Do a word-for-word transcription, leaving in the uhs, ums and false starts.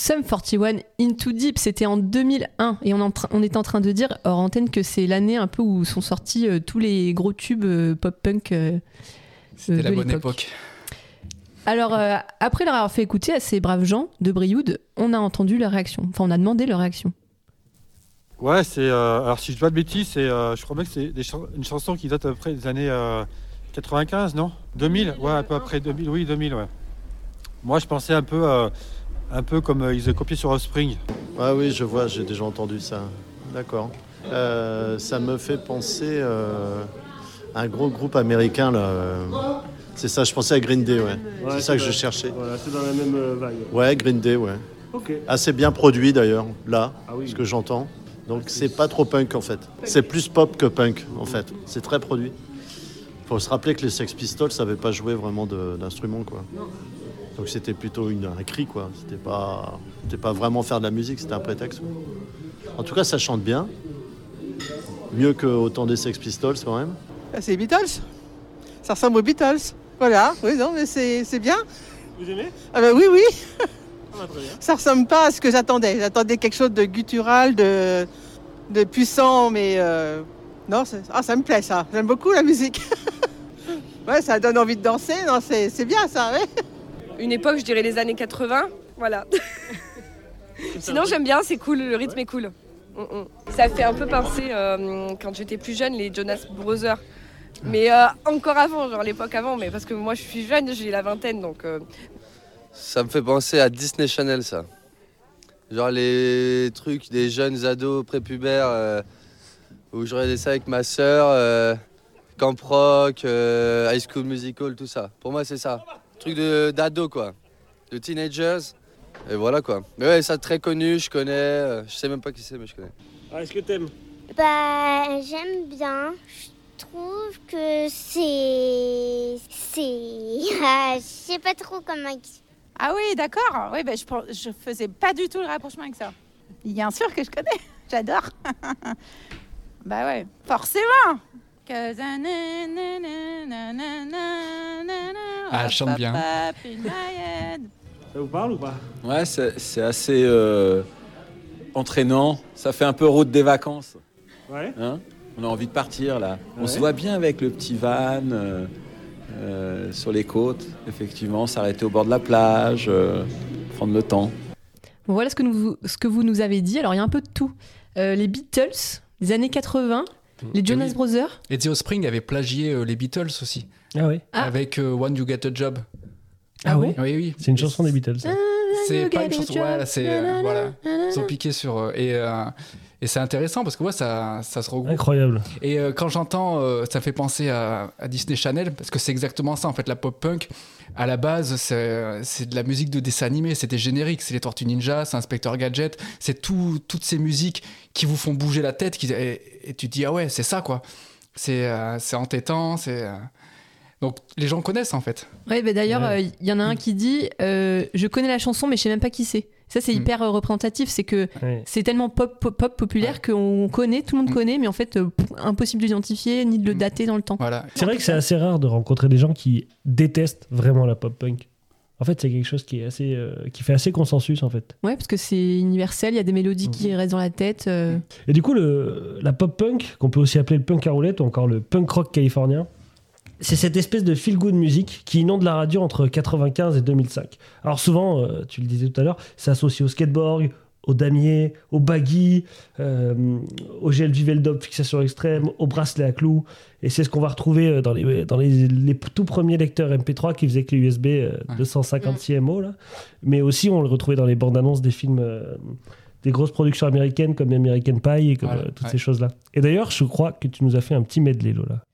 Sum quarante et un In Too Deep, c'était en deux mille un et on, en tra- on est en train de dire hors antenne que c'est l'année un peu où sont sortis euh, tous les gros tubes euh, pop-punk euh, C'était euh, la de bonne l'époque. époque. Alors, euh, après leur avoir fait écouter à ces braves gens de Brioude, on a entendu leur réaction. Enfin, on a demandé leur réaction. Ouais, c'est. Euh, alors, si je dis pas de bêtises, c'est, euh, je crois bien que c'est des ch- une chanson qui date à peu près des années euh, quatre-vingt-quinze, non deux mille. Ouais, un peu après deux mille. Oui, deux mille, ouais. Moi, je pensais un peu, euh, un peu comme euh, ils avaient copié sur Offspring. Ah oui, je vois, j'ai déjà entendu ça. D'accord. Euh, ça me fait penser euh, à un gros groupe américain, là. euh, C'est ça, je pensais à Green Day, ouais. Ouais, c'est ça que dans- je cherchais. Voilà, c'est dans la même euh, vague. Ouais, Green Day, ouais. Ok. Assez bien produit d'ailleurs, là, Ah oui. ce que j'entends. Donc c'est pas trop punk en fait. C'est plus pop que punk en fait. C'est très produit. Faut se rappeler que les Sex Pistols savaient pas jouer vraiment de- d'instruments quoi. Donc c'était plutôt une, un cri quoi. C'était pas, c'était pas vraiment faire de la musique, c'était un prétexte. Quoi. En tout cas, ça chante bien. Mieux que autant des Sex Pistols quand même. Ah, c'est les Beatles. Ça ressemble aux Beatles. Voilà, oui, non, mais c'est, c'est bien. Vous aimez? Ah bah oui, oui. Ah bah, très bien. Ça ressemble pas à ce que j'attendais. J'attendais quelque chose de guttural, de, de puissant, mais euh, non, c'est- ah, ça me plaît ça. J'aime beaucoup la musique. Ouais, ça donne envie de danser. Non, c'est, c'est bien ça, ouais. Une époque, je dirais les années quatre-vingts, voilà. Sinon, j'aime bien, c'est cool, le rythme est cool. Mm, mm. Ça fait un peu penser, euh, quand j'étais plus jeune, les Jonas Brothers. Mais euh, encore avant, genre l'époque avant, mais parce que moi je suis jeune, j'ai la vingtaine, donc... euh, Ça me fait penser à Disney Channel, ça. Genre les trucs des jeunes ados prépubères euh, où je regardais ça avec ma sœur, euh, Camp Rock, euh, High School Musical, tout ça. Pour moi, c'est ça. Truc de, d'ado, quoi. De teenagers. Et voilà, quoi. Mais ouais, ça très connu, je connais. euh, je sais même pas qui c'est, mais je connais. Ah, est-ce que t'aimes? Bah, j'aime bien. Je trouve que c'est... C'est... Ah, je sais pas trop comment... Ah oui, d'accord. Oui, ben je, pen- je faisais pas du tout le rapprochement avec ça. Bien sûr que je connais. J'adore. Bah ouais, forcément. Que- Ah, elle chante bien. Ça vous parle ou pas? Ouais, c'est, c'est assez euh, entraînant. Ça fait un peu route des vacances. Ouais. Hein, on a envie de partir là. On Ouais. se voit bien avec le petit van euh, euh, sur les côtes. Effectivement, s'arrêter au bord de la plage, euh, prendre le temps. Bon, voilà ce que, nous, ce que vous nous avez dit. Alors, il y a un peu de tout. Euh, les Beatles, les années quatre-vingts, les Jonas Oui. Brothers. Et The Offspring avait plagié euh, les Beatles aussi. Ah oui. Ah. Avec euh, When You Get a Job. Ah oui. Oui, oui. C'est une chanson des Beatles. ça. C'est You pas get une a chanson. job. Ouais, là, c'est. euh, Nanana, voilà. nanana. Ils ont piqué sur. euh, et, euh, et c'est intéressant parce que ouais, ça, ça se regroupe. Incroyable. Et euh, quand j'entends, euh, ça fait penser à, à Disney Channel, parce que c'est exactement ça en fait, la pop-punk. À la base, c'est, c'est de la musique de dessin animé, c'est des génériques, c'est les Tortues Ninja, c'est Inspecteur Gadget, c'est tout, toutes ces musiques qui vous font bouger la tête, qui, et, et tu te dis, ah ouais, c'est ça quoi. C'est, euh, c'est entêtant, c'est... euh, Donc les gens connaissent en fait. Ouais, bah d'ailleurs, il Ouais. y en a un qui dit euh, je connais la chanson, mais je sais même pas qui c'est. Ça, c'est Mm. hyper euh, représentatif. C'est que Ouais. c'est tellement pop, pop, pop populaire qu'on connaît, tout le monde Mm. connaît, mais en fait, euh, pff, impossible de l'identifier ni de le Mm. dater dans le temps. Voilà. C'est vrai que c'est assez rare de rencontrer des gens qui détestent vraiment la pop punk. En fait, c'est quelque chose qui est assez, euh, qui fait assez consensus en fait. Ouais, parce que c'est universel, il y a des mélodies qui restent dans la tête. euh. Et du coup, le, la pop punk, qu'on peut aussi appeler le punk à roulette ou encore le punk rock californien, c'est cette espèce de feel-good music qui inonde la radio entre quatre-vingt-quinze et deux mille cinq. Alors souvent, euh, tu le disais tout à l'heure, c'est associé au skateboard, au damier, au baggy, euh, au gel Viveldop fixation extrême, au bracelet à clous. Et c'est ce qu'on va retrouver dans les, dans les, les tout premiers lecteurs M P trois qui faisaient que les U S B euh, deux cent cinquante-six M O. Là. Mais aussi, on le retrouvait dans les bandes annonces des films... euh, des grosses productions américaines comme American Pie et comme Voilà, euh, toutes ouais. ces choses-là. Et d'ailleurs, je crois que tu nous as fait un petit medley, Lola.